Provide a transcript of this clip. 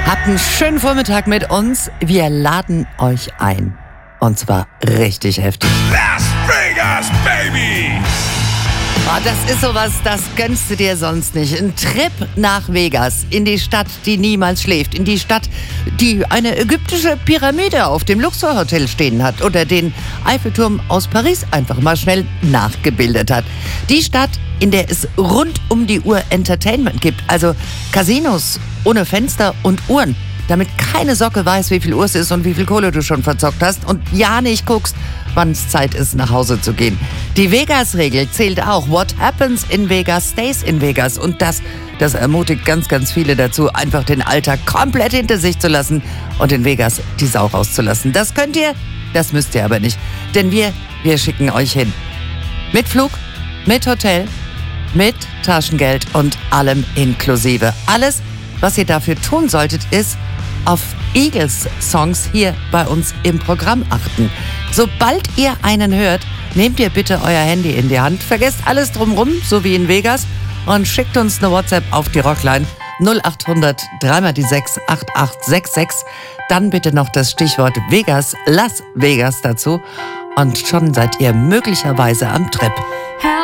Habt einen schönen Vormittag mit uns. Wir laden euch ein. Und zwar richtig heftig. Las Vegas, Baby! Oh, das ist sowas, das gönnst du dir sonst nicht. Ein Trip nach Vegas, in die Stadt, die niemals schläft. In die Stadt, die eine ägyptische Pyramide auf dem Luxor-Hotel stehen hat. Oder den Eiffelturm aus Paris einfach mal schnell nachgebildet hat. Die Stadt, in der es rund um die Uhr Entertainment gibt. Also Casinos ohne Fenster und Uhren. Damit keine Socke weiß, wie viel Uhr es ist und wie viel Kohle du schon verzockt hast und ja nicht guckst, wann es Zeit ist, nach Hause zu gehen. Die Vegas-Regel zählt auch. What happens in Vegas stays in Vegas. Und das ermutigt ganz, ganz viele dazu, einfach den Alltag komplett hinter sich zu lassen und in Vegas die Sau rauszulassen. Das könnt ihr, das müsst ihr aber nicht. Denn wir schicken euch hin. Mit Flug, mit Hotel, mit Taschengeld und allem inklusive. Alles, was ihr dafür tun solltet, ist auf Eagles-Songs hier bei uns im Programm achten. Sobald ihr einen hört, nehmt ihr bitte euer Handy in die Hand, vergesst alles drumrum, so wie in Vegas, und schickt uns eine WhatsApp auf die Rockline 0800 3x6 8866. Dann bitte noch das Stichwort Vegas, Las Vegas dazu und schon seid ihr möglicherweise am Trip.